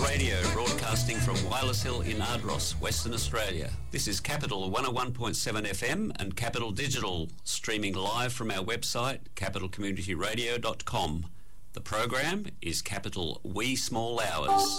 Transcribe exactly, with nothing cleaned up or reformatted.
Radio, broadcasting from Wireless Hill in Ardross, Western Australia. This is Capital one oh one point seven F M and Capital Digital, streaming live from our website, capital community radio dot com. The program is Capital Wee Small Hours.